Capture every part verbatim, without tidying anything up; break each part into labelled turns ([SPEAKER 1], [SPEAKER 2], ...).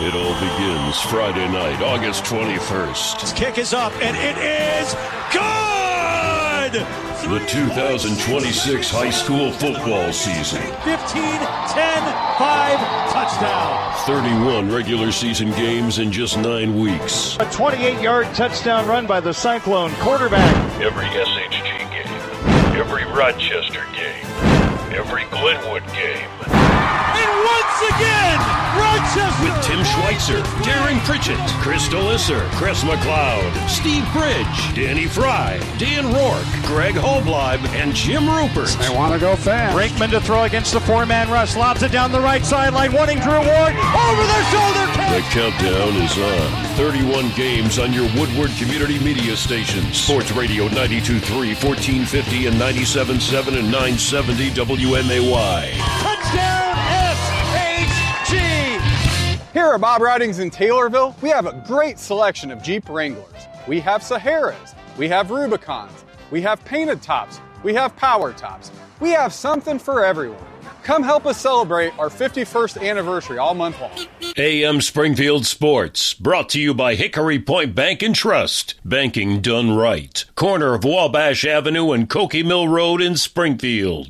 [SPEAKER 1] It all begins Friday night, August twenty-first.
[SPEAKER 2] This kick is up, and it is good!
[SPEAKER 1] The two thousand twenty-six high school football season.
[SPEAKER 2] fifteen, ten, five, touchdown.
[SPEAKER 1] thirty-one regular season games in just nine weeks.
[SPEAKER 2] A twenty-eight-yard touchdown run by the Cyclone quarterback.
[SPEAKER 3] Every S H G game, every Rochester game, every Glenwood game.
[SPEAKER 2] And once again, Rochester!
[SPEAKER 1] With Tim Schweitzer, Darren Pritchett, Chris Delisser, Chris McLeod, Steve Bridge, Danny Fry, Dan Rourke, Greg Hobleib, and Jim Rupert.
[SPEAKER 4] They want to go fast.
[SPEAKER 2] Brinkman to throw against the four-man rush. Lobs it down the right sideline, wanting Drew Ward. Over their shoulder catch.
[SPEAKER 1] The countdown is on. thirty-one games on your Woodward Community Media stations. Sports Radio ninety-two point three, fourteen fifty, and ninety-seven point seven and nine seventy W M A Y.
[SPEAKER 2] Touchdown S H G!
[SPEAKER 4] Here at Bob Ridings in Taylorville, we have a great selection of Jeep Wranglers. We have Saharas, we have Rubicons, we have painted tops, we have power tops. We have something for everyone. Come help us celebrate our fifty-first anniversary all month long.
[SPEAKER 1] A M Springfield Sports, brought to you by Hickory Point Bank and Trust. Banking done right. Corner of Wabash Avenue and Cokie Mill Road in Springfield.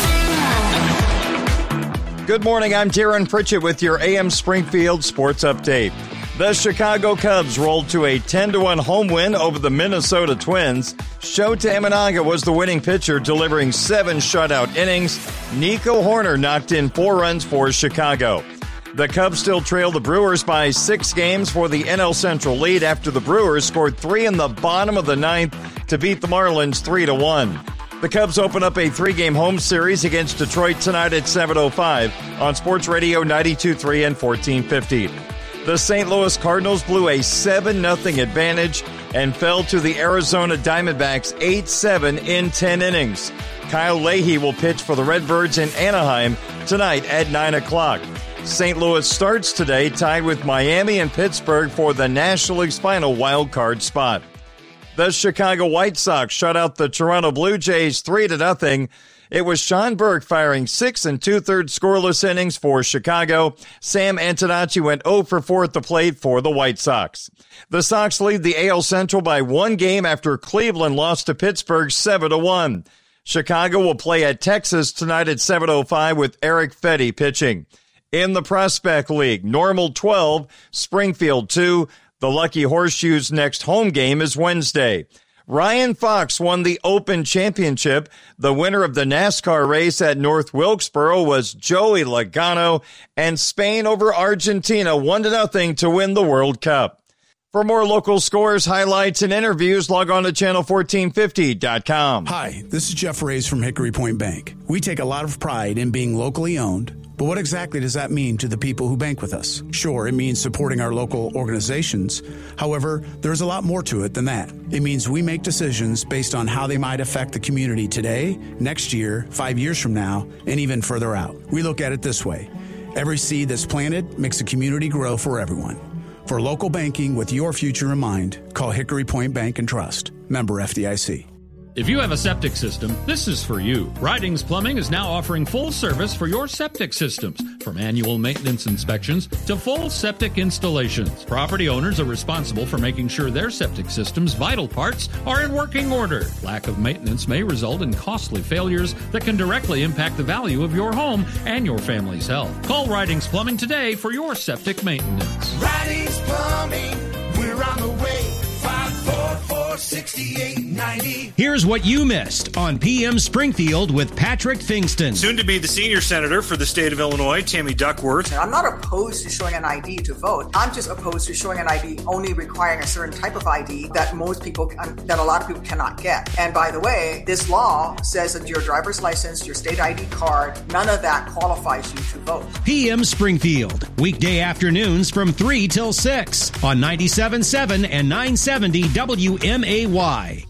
[SPEAKER 5] Good morning, I'm Darren Pritchett with your A M Springfield Sports Update. The Chicago Cubs rolled to a ten to one home win over the Minnesota Twins. Shota Imanaga was the winning pitcher, delivering seven shutout innings. Nico Horner knocked in four runs for Chicago. The Cubs still trail the Brewers by six games for the N L Central lead after the Brewers scored three in the bottom of the ninth to beat the Marlins three to one. The Cubs open up a three-game home series against Detroit tonight at seven oh five on Sports Radio ninety-two point three and fourteen fifty. The Saint Louis Cardinals blew a seven nothing advantage and fell to the Arizona Diamondbacks eight seven in ten innings. Kyle Leahy will pitch for the Redbirds in Anaheim tonight at nine o'clock. Saint Louis starts today tied with Miami and Pittsburgh for the National League's final wild card spot. The Chicago White Sox shut out the Toronto Blue Jays three to nothing. It was Sean Burke firing six and two-thirds scoreless innings for Chicago. Sam Antonacci went oh for four at the plate for the White Sox. The Sox lead the A L Central by one game after Cleveland lost to Pittsburgh seven to one. Chicago will play at Texas tonight at seven oh five with Eric Fedde pitching. In the Prospect League, Normal twelve, Springfield two. The Lucky Horseshoes' next home game is Wednesday. Ryan Fox won the Open Championship. The winner of the NASCAR race at North Wilkesboro was Joey Logano, and Spain over Argentina one to nothing to win the World Cup. For more local scores, highlights, and interviews, log on to channel fourteen fifty dot com.
[SPEAKER 6] Hi, this is Jeff Reyes from Hickory Point Bank. We take a lot of pride in being locally owned. But what exactly does that mean to the people who bank with us? Sure, it means supporting our local organizations. However, there's a lot more to it than that. It means we make decisions based on how they might affect the community today, next year, five years from now, and even further out. We look at it this way. Every seed that's planted makes a community grow for everyone. For local banking with your future in mind, call Hickory Point Bank and Trust. Member F D I C.
[SPEAKER 7] If you have a septic system, this is for you. Ridings Plumbing is now offering full service for your septic systems, from annual maintenance inspections to full septic installations. Property owners are responsible for making sure their septic system's vital parts are in working order. Lack of maintenance may result in costly failures that can directly impact the value of your home and your family's health. Call Ridings Plumbing today for your septic maintenance.
[SPEAKER 8] Ridings Plumbing, we're on the way. five four four, six eight nine zero.
[SPEAKER 9] Here's what you missed on P M Springfield with Patrick Fingston.
[SPEAKER 10] Soon to be the senior senator for the state of Illinois, Tammy Duckworth.
[SPEAKER 11] I'm not opposed to showing an I D to vote. I'm just opposed to showing an I D only requiring a certain type of I D that most people, can, that a lot of people cannot get. And by the way, this law says that your driver's license, your state I D card, none of that qualifies you to vote.
[SPEAKER 9] P M Springfield, weekday afternoons from three till six on ninety-seven point seven and nine seventy W M A Y.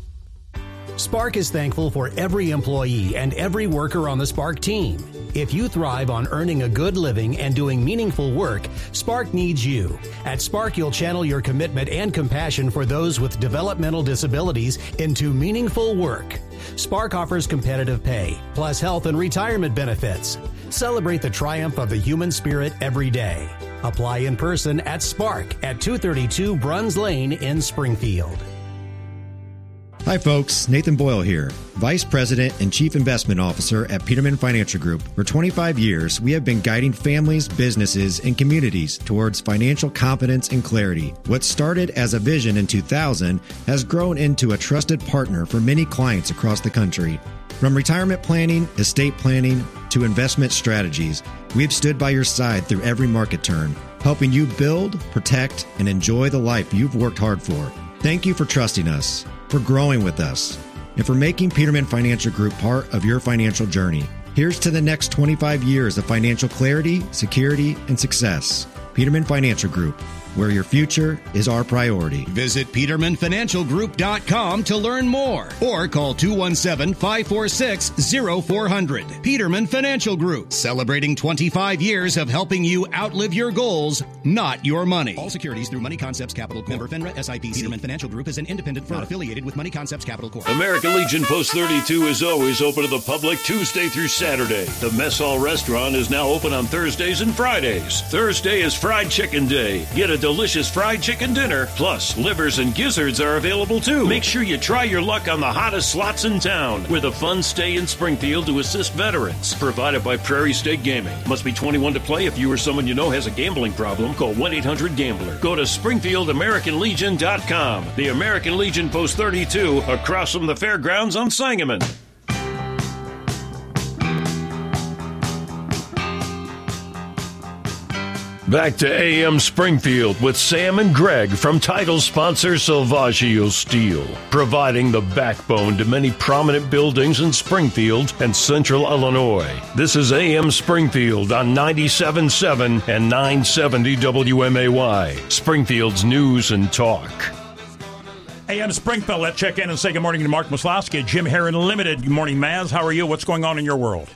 [SPEAKER 12] Spark is thankful for every employee and every worker on the Spark team. If you thrive on earning a good living and doing meaningful work, Spark needs you. At Spark, you'll channel your commitment and compassion for those with developmental disabilities into meaningful work. Spark offers competitive pay, plus health and retirement benefits. Celebrate the triumph of the human spirit every day. Apply in person at Spark at two thirty-two Bruns Lane in Springfield.
[SPEAKER 13] Hi folks, Nathan Boyle here, Vice President and Chief Investment Officer at Peterman Financial Group. For twenty-five years, we have been guiding families, businesses, and communities towards financial confidence and clarity. What started as a vision in two thousand has grown into a trusted partner for many clients across the country. From retirement planning, estate planning, to investment strategies, we've stood by your side through every market turn, helping you build, protect, and enjoy the life you've worked hard for. Thank you for trusting us, for growing with us, and for making Peterman Financial Group part of your financial journey. Here's to the next twenty-five years of financial clarity, security, and success. Peterman Financial Group, where your future is our priority.
[SPEAKER 9] Visit Peterman Financial Group dot com to learn more or call two one seven, five four six, zero four zero zero. Peterman Financial Group, celebrating twenty-five years of helping you outlive your goals, not your money. All securities through Money Concepts Capital Corp. Member FINRA S I P C. Peterman Financial Group is an independent firm not affiliated with Money Concepts Capital Corp.
[SPEAKER 1] American Legion Post thirty-two is always open to the public Tuesday through Saturday. The Mess Hall Restaurant is now open on Thursdays and Fridays. Thursday is Fried Chicken Day. Get a delicious fried chicken dinner, plus livers and gizzards are available too. Make sure you try your luck on the hottest slots in town with a fun stay in Springfield to assist veterans. Provided by Prairie State Gaming. Must be twenty-one to play. If you or someone you know has a gambling problem, call one eight hundred gambler. Go to Springfield American Legion dot com. The American Legion Post thirty-two across from the fairgrounds on Sangamon. Back to A M Springfield with Sam and Greg from title sponsor Salvaggio Steel, providing the backbone to many prominent buildings in Springfield and Central Illinois. This is A M Springfield on ninety-seven point seven and nine seventy W M A Y, Springfield's news and talk.
[SPEAKER 14] A M Springfield, let's check in and say good morning to Mark Maslowski, Jim Heron Limited. Good morning, Maz. How are you? What's going on in your world?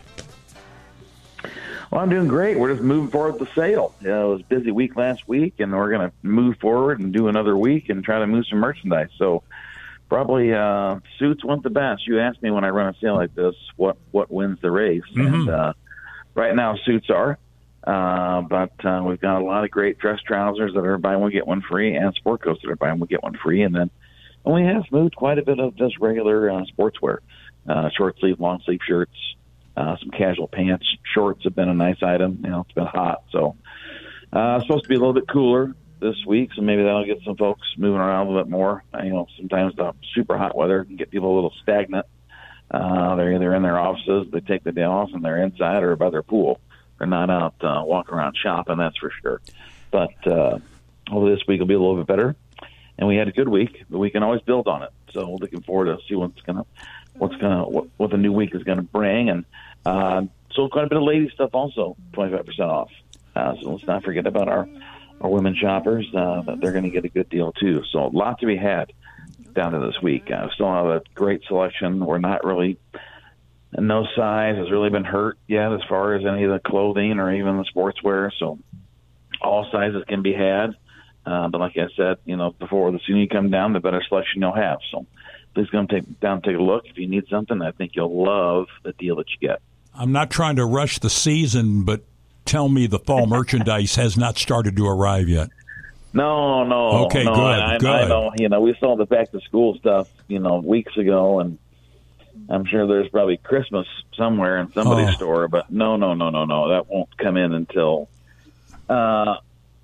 [SPEAKER 15] Well, I'm doing great. We're just moving forward with the sale. You know, it was a busy week last week, and we're going to move forward and do another week and try to move some merchandise. So probably uh, suits want the best. You asked me when I run a sale like this, what, what wins the race. Mm-hmm. And uh, right now suits are. Uh, but uh, we've got a lot of great dress trousers that are buy one, get one free, and sport coats that are buy one, get one free. And then and we have moved quite a bit of just regular uh, sportswear, uh, short sleeve, long sleeve shirts. Uh, some casual pants, shorts have been a nice item. You know, it's been hot, so uh, it's supposed to be a little bit cooler this week, so maybe that'll get some folks moving around a little bit more. You know, sometimes the super hot weather can get people a little stagnant. Uh, they're either in their offices, they take the day off, and they're inside or by their pool. They're not out uh, walking around shopping, that's for sure. But uh, hopefully this week will be a little bit better. And we had a good week, but we can always build on it. So we're looking forward to see what's gonna, what's gonna, what, what the new week is gonna bring. And uh, so quite a bit of lady stuff also, twenty-five percent off. Uh, so let's not forget about our our women shoppers. Uh, that they're going to get a good deal too. So a lot to be had down to this week. Uh, still have a great selection. We're not really, no size has really been hurt yet as far as any of the clothing or even the sportswear. So all sizes can be had. Uh, but like I said, you know, before, the sooner you come down, the better selection you'll have. So please come take down, take a look. If you need something, I think you'll love the deal that you get.
[SPEAKER 14] I'm not trying to rush the season, but tell me the fall merchandise has not started to arrive yet.
[SPEAKER 15] No, no.
[SPEAKER 14] Okay,
[SPEAKER 15] no,
[SPEAKER 14] good,
[SPEAKER 15] I,
[SPEAKER 14] good.
[SPEAKER 15] I know, you know, we saw the back to school stuff, you know, weeks ago, and I'm sure there's probably Christmas somewhere in somebody's
[SPEAKER 14] oh.
[SPEAKER 15] store, but no, no, no, no, no. That won't come in until, uh,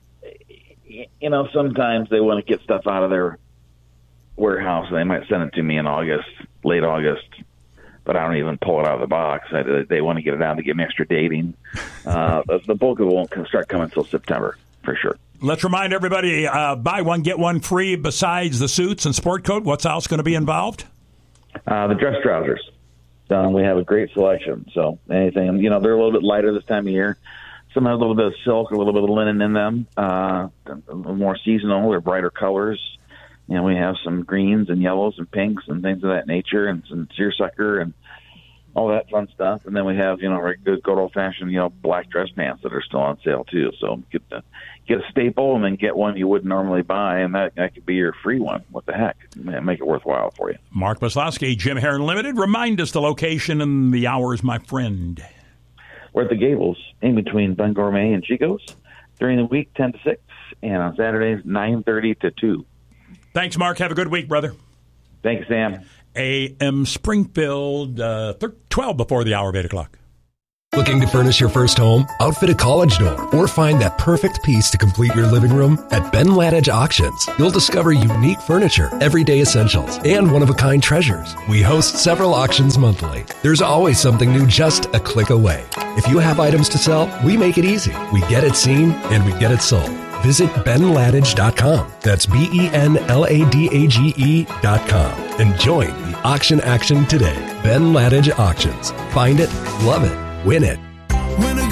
[SPEAKER 15] you know, sometimes they want to get stuff out of their warehouse, and they might send it to me in August, late August, but I don't even pull it out of the box. I, they want to get it out to give me extra dating. Uh, the bulk of it won't start coming until September, for sure.
[SPEAKER 14] Let's remind everybody, uh, buy one, get one free. Besides the suits and sport coat, what's else going to be involved?
[SPEAKER 15] Uh, the dress trousers. Um, we have a great selection. So anything, you know, they're a little bit lighter this time of year. Some have a little bit of silk, a little bit of linen in them. Uh, more seasonal or brighter colors. You know, we have some greens and yellows and pinks and things of that nature, and some seersucker and all that fun stuff. And then we have, you know, very good, good old-fashioned, you know, black dress pants that are still on sale too. So get the, get a staple and then get one you wouldn't normally buy, and that, that could be your free one. What the heck? Make it worthwhile for you.
[SPEAKER 14] Mark Maslowski, Jim Heron Limited. Remind us the location and the hours, my friend.
[SPEAKER 15] We're at the Gables, in between Bun Gourmet and Chico's. during the week, ten to six, and on Saturdays, nine thirty to two.
[SPEAKER 14] Thanks, Mark. Have a good week, brother.
[SPEAKER 15] Thanks, Sam.
[SPEAKER 14] A M Springfield, uh, twelve before the hour of eight o'clock.
[SPEAKER 16] Looking to furnish your first home, outfit a college dorm, or find that perfect piece to complete your living room? At Ben Ladage Auctions, you'll discover unique furniture, everyday essentials, and one-of-a-kind treasures. We host several auctions monthly. There's always something new just a click away. If you have items to sell, we make it easy. We get it seen, and we get it sold. Visit Ben Ladage dot com. That's B E N L A D A G E dot com. And join the auction action today. Ben Ladage Auctions. Find it, love it, win it.